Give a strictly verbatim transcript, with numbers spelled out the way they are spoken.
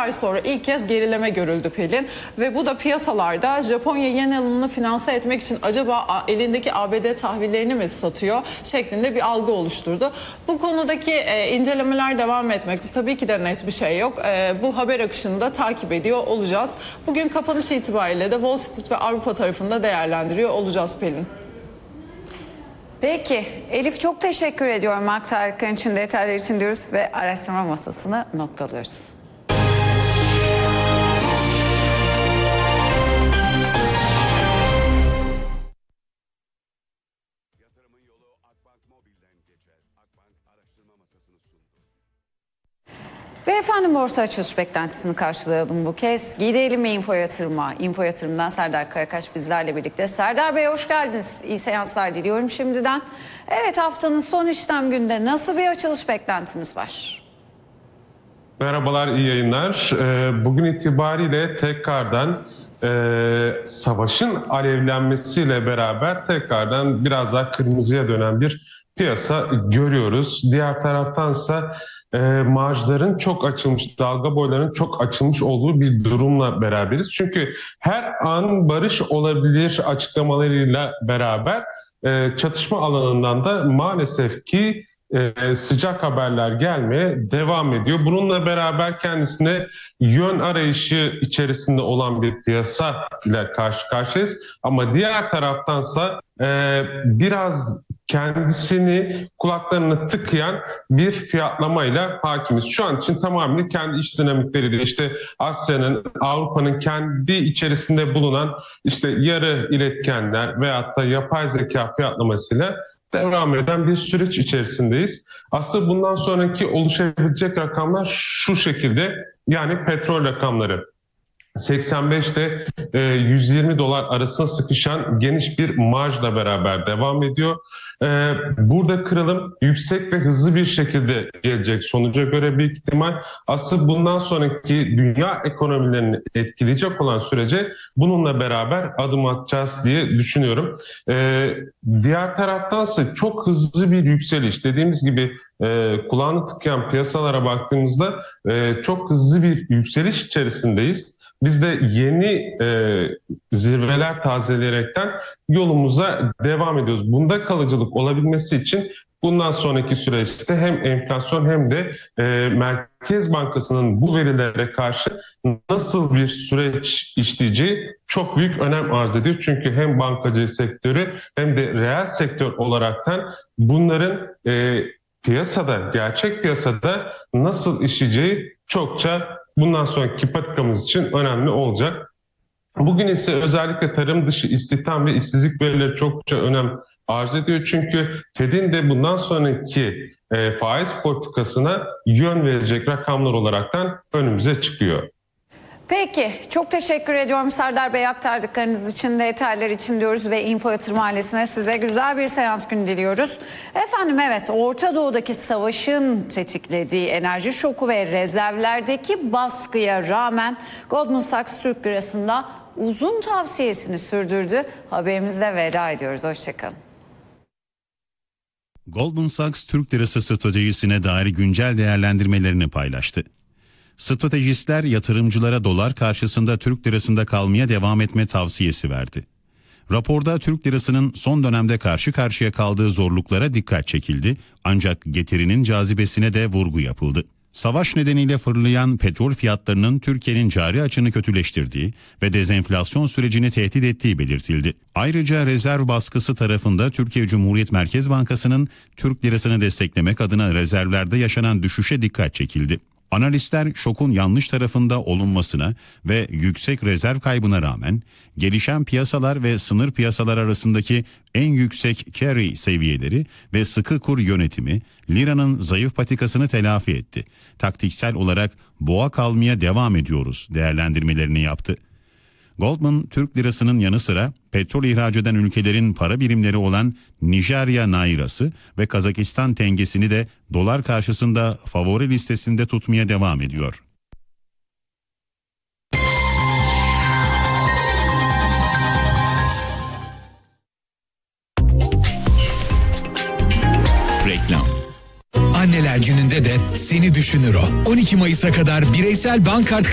bir ay sonra ilk kez gerileme görüldü Pelin. Ve bu da piyasalarda Japonya yen alımını finanse etmek için acaba elindeki A B D tahvillerini mi satıyor şeklinde bir algı oluşturdu. Bu konudaki e, incelemeler devam etmekte. Tabii ki de net bir şey yok. E, bu haber akışını da takip ediyor olacağız. Bugün kapanış itibariyle de Wall Street ve Avrupa tarafında değerlendiriyor olacağız Pelin. Peki Elif, çok teşekkür ediyorum aktardıkların için, detaylar için diyoruz ve araştırma masasını noktalıyoruz. Ve efendim borsa açılış beklentisini karşılayalım bu kez. Gidelim mi Info Yatırım'a? Info Yatırım'dan Serdar Kayakaş bizlerle birlikte. Serdar Bey hoş geldiniz. İyi seanslar diliyorum şimdiden. Evet, haftanın son işlem günde nasıl bir açılış beklentimiz var? Merhabalar, iyi yayınlar. Bugün itibariyle tekrardan e, savaşın alevlenmesiyle beraber tekrardan biraz daha kırmızıya dönen bir piyasa görüyoruz. Diğer taraftansa E, marjların çok açılmış, dalga boylarının çok açılmış olduğu bir durumla beraberiz. Çünkü her an barış olabilir açıklamalarıyla beraber e, çatışma alanından da maalesef ki e, sıcak haberler gelmeye devam ediyor. Bununla beraber kendisine yön arayışı içerisinde olan bir piyasa ile karşı karşıyayız. Ama diğer taraftansa e, biraz kendisini kulaklarını tıkayan bir fiyatlamayla hakimiz. Şu an için tamamen kendi iç dinamikleriyle işte Asya'nın, Avrupa'nın kendi içerisinde bulunan işte yarı iletkenler veyahut da yapay zeka fiyatlamasıyla devam eden bir süreç içerisindeyiz. Aslında bundan sonraki oluşabilecek rakamlar şu şekilde, yani petrol rakamları. seksen beşte yüz yirmi dolar arasında sıkışan geniş bir marjla beraber devam ediyor. Burada kırılım yüksek ve hızlı bir şekilde gelecek sonuca göre büyük ihtimal. Aslında bundan sonraki dünya ekonomilerini etkileyecek olan sürece bununla beraber adım atacağız diye düşünüyorum. Diğer taraftansa çok hızlı bir yükseliş. Dediğimiz gibi kulağını tıkayan piyasalara baktığımızda çok hızlı bir yükseliş içerisindeyiz. Biz de yeni e, zirveler tazeleyerekten yolumuza devam ediyoruz. Bunda kalıcılık olabilmesi için bundan sonraki süreçte hem enflasyon hem de e, Merkez Bankası'nın bu verilere karşı nasıl bir süreç işleyeceği çok büyük önem arz ediyor. Çünkü hem bankacı sektörü hem de reel sektör olaraktan bunların e, piyasada, gerçek piyasada nasıl işleyeceği çokça bundan sonraki patikamız için önemli olacak. Bugün ise özellikle tarım dışı istihdam ve işsizlik verileri çokça önem arz ediyor. Çünkü Fed'in de bundan sonraki e, faiz politikasına yön verecek rakamlar olaraktan önümüze çıkıyor. Peki, çok teşekkür ediyorum Serdar Bey aktardıklarınız için, detaylar için diyoruz ve Info Yatırım ailesine size güzel bir seans günü diliyoruz. Efendim evet, Orta Doğu'daki savaşın tetiklediği enerji şoku ve rezervlerdeki baskıya rağmen Goldman Sachs Türk Lirası'nda uzun tavsiyesini sürdürdü. Haberimizle veda ediyoruz. Hoşçakalın. Goldman Sachs Türk Lirası stratejisine dair güncel değerlendirmelerini paylaştı. Stratejistler yatırımcılara dolar karşısında Türk lirasında kalmaya devam etme tavsiyesi verdi. Raporda Türk lirasının son dönemde karşı karşıya kaldığı zorluklara dikkat çekildi, ancak getirinin cazibesine de vurgu yapıldı. Savaş nedeniyle fırlayan petrol fiyatlarının Türkiye'nin cari açığını kötüleştirdiği ve dezenflasyon sürecini tehdit ettiği belirtildi. Ayrıca rezerv baskısı tarafında Türkiye Cumhuriyet Merkez Bankası'nın Türk lirasını desteklemek adına rezervlerde yaşanan düşüşe dikkat çekildi. Analistler şokun yanlış tarafında olunmasına ve yüksek rezerv kaybına rağmen gelişen piyasalar ve sınır piyasalar arasındaki en yüksek carry seviyeleri ve sıkı kur yönetimi liranın zayıf patikasını telafi etti. Taktiksel olarak boğa kalmaya devam ediyoruz değerlendirmelerini yaptı. Goldman, Türk lirasının yanı sıra petrol ihraç eden ülkelerin para birimleri olan Nijerya nairası ve Kazakistan tengesini de dolar karşısında favori listesinde tutmaya devam ediyor. Reklam. Anneler Günü'nde de seni düşünür o. on iki Mayıs'a kadar bireysel banka